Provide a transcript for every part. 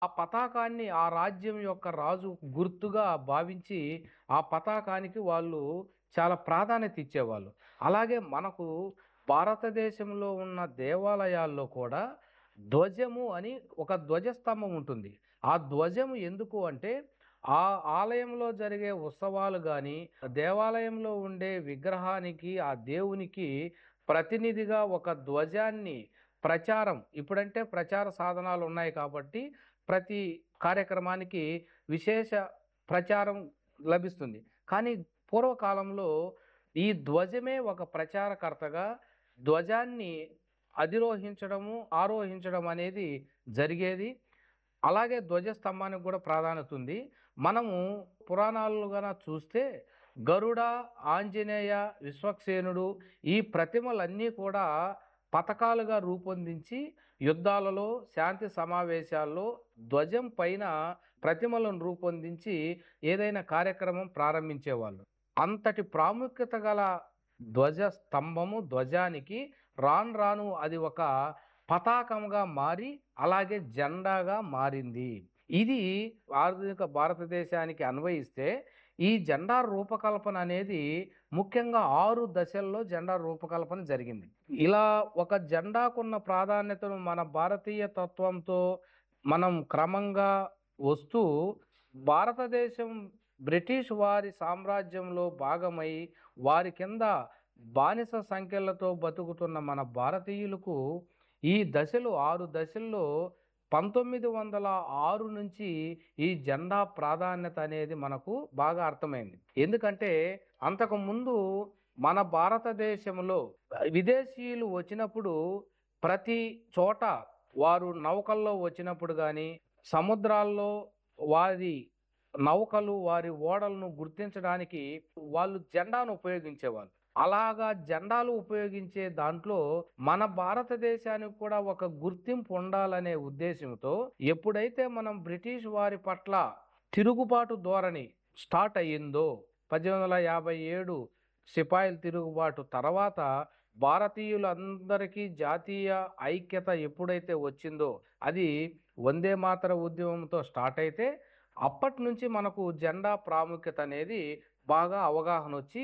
ఆ పతాకాన్ని ఆ రాజ్యం యొక్క రాజు గుర్తుగా భావించి ఆ పతాకానికి వాళ్ళు చాలా ప్రాధాన్యత ఇచ్చేవాళ్ళు. అలాగే మనకు భారతదేశంలో ఉన్న దేవాలయాల్లో కూడా ధ్వజము అని ఒక ధ్వజస్తంభం ఉంటుంది. ఆ ధ్వజము ఎందుకు అంటే ఆ ఆలయంలో జరిగే ఉత్సవాలు గాని, దేవాలయంలో ఉండే విగ్రహానికి, ఆ దేవునికి ప్రతినిధిగా ఒక ధ్వజాన్ని ఇప్పుడంటే ప్రచార సాధనాలు ఉన్నాయి కాబట్టి ప్రతి కార్యక్రమానికి విశేష ప్రచారం లభిస్తుంది. కానీ పూర్వకాలంలో ఈ ధ్వజమే ఒక ప్రచారకర్తగా ధ్వజాన్ని అధిరోహించడము, ఆరోహించడం అనేది జరిగేది. అలాగే ధ్వజస్తంభానికి కూడా ప్రాధాన్యత ఉంది. మనము పురాణాలు చూస్తే గరుడ, ఆంజనేయ, విశ్వక్సేనుడు ఈ ప్రతిమలన్నీ కూడా పతకాలుగా రూపొందించి యుద్ధాలలో, శాంతి సమావేశాల్లో ధ్వజం పైన ప్రతిమలను రూపొందించి ఏదైనా కార్యక్రమం ప్రారంభించేవాళ్ళు. అంతటి ప్రాముఖ్యత గల ధ్వజానికి రాను రాను అది ఒక పతాకంగా మారి అలాగే జెండాగా మారింది. ఇది ఆధునిక భారతదేశానికి అన్వయిస్తే ఈ జెండా రూపకల్పన అనేది ముఖ్యంగా 6 దశల్లో జెండా రూపకల్పన జరిగింది. ఇలా ఒక జెండాకున్న ప్రాధాన్యతను మన భారతీయ తత్వంతో మనం క్రమంగా వస్తూ భారతదేశం బ్రిటిష్ వారి సామ్రాజ్యంలో భాగమై వారి కింద బానిస సంఖ్యలతో బతుకుతున్న మన భారతీయులకు ఈ దశలు 6 దశల్లో 1906 నుంచి ఈ జెండా ప్రాధాన్యత అనేది మనకు బాగా అర్థమైంది. ఎందుకంటే అంతకుముందు మన భారతదేశంలో విదేశీయులు వచ్చినప్పుడు ప్రతి చోట వారు నౌకల్లో వచ్చినప్పుడు గాని, సముద్రాల్లో వారి నౌకలు, వారి ఓడలను గుర్తించడానికి వాళ్ళు జెండాను ఉపయోగించేవాళ్ళు. అలాగా జెండాలు ఉపయోగించే దాంట్లో మన భారతదేశానికి కూడా ఒక గుర్తింపు ఉండాలనే ఉద్దేశంతో ఎప్పుడైతే మనం బ్రిటిష్ వారి పట్ల తిరుగుబాటు ధోరణి స్టార్ట్ అయ్యిందో 1857 సిపాయిల తిరుగుబాటు తర్వాత భారతీయులందరికీ జాతీయ ఐక్యత ఎప్పుడైతే వచ్చిందో అది వందే మాతర ఉద్యమంతో స్టార్ట్ అయితే అప్పటి నుంచి మనకు జెండా ప్రాముఖ్యత అనేది బాగా అవగాహన వచ్చి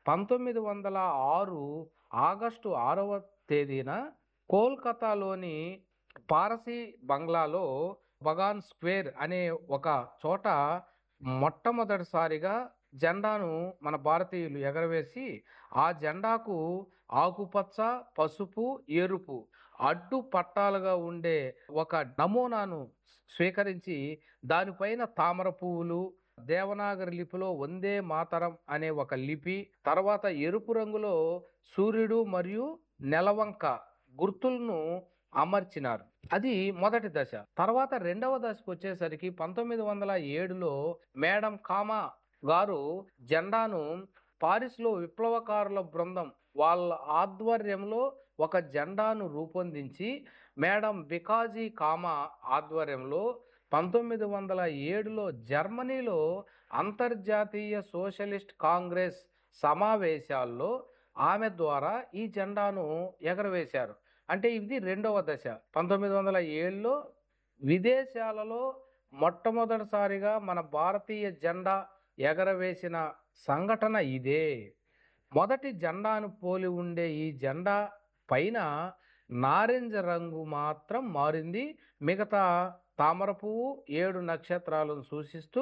1906 ఆగస్టు 6వ తేదీన కోల్కతాలోని పారసీ బంగ్లాలో బగాన్ స్క్వేర్ అనే ఒక చోట మొట్టమొదటిసారిగా జెండాను మన భారతీయులు ఎగరవేసి ఆ జెండాకు ఆకుపచ్చ, పసుపు, ఎరుపు అడ్డు పట్టాలుగా ఉండే ఒక నమూనాను స్వీకరించి దానిపైన తామర పువ్వులు, దేవనాగరి లిపిలో వందే మాతరం అనే ఒక లిపి, తర్వాత ఎరుపు రంగులో సూర్యుడు మరియు నెలవంక గుర్తులను అమర్చినారు. అది మొదటి దశ. తర్వాత రెండవ దశకు వచ్చేసరికి 1907లో మేడం కామా గారు జెండాను పారిస్లో విప్లవకారుల బృందం వాళ్ళ ఆధ్వర్యంలో ఒక జెండాను రూపొందించి మేడం బికాజీ కామా ఆధ్వర్యంలో 1907లో జర్మనీలో అంతర్జాతీయ సోషలిస్ట్ కాంగ్రెస్ సమావేశాల్లో ఆమె ద్వారా ఈ జెండాను ఎగరవేశారు. అంటే ఇది రెండవ దశ. 1907లో విదేశాలలో మొట్టమొదటిసారిగా మన భారతీయ జెండా ఎగరవేసిన సంఘటన ఇదే. మొదటి జెండాను పోలి ఉండే ఈ జెండా పైన నారింజ రంగు మాత్రం మారింది. మిగతా తామర పువ్వు, 7 నక్షత్రాలను సూచిస్తూ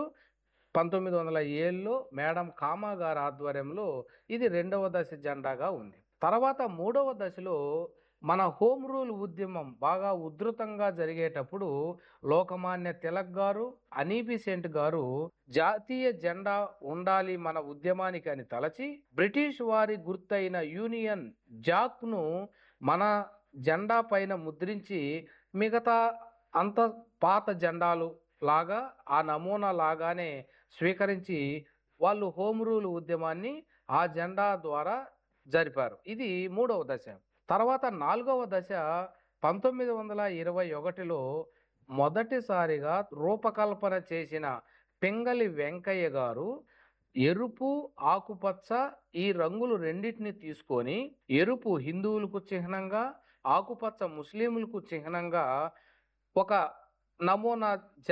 1907లో మేడం కామా గారి ఆధ్వర్యంలో ఇది రెండవ దశ జెండాగా ఉంది. తర్వాత మూడవ దశలో మన హోమ్ రూల్ ఉద్యమం బాగా ఉధృతంగా జరిగేటప్పుడు లోకమాన్య తిలక్ గారు, అనీ బెసెంట్ గారు జాతీయ జెండా ఉండాలి మన ఉద్యమానికి అని తలచి బ్రిటిష్ వారి గుర్తైన యూనియన్ జాక్ను మన జెండా పైన ముద్రించి మిగతా అంత పాత జెండాలు లాగా ఆ నమూనా లాగానే స్వీకరించి వాళ్ళు హోమ్ రూల్ ఉద్యమాన్ని ఆ జెండా ద్వారా జరిపారు. ఇది మూడవ దశ. తర్వాత నాలుగవ దశ 1921లో మొదటిసారిగా రూపకల్పన చేసిన పింగళి వెంకయ్య గారు ఎరుపు, ఆకుపచ్చ ఈ రంగులు రెండింటిని తీసుకొని ఎరుపు హిందువులకు చిహ్నంగా, ఆకుపచ్చ ముస్లింలకు చిహ్నంగా ఒక నమూనా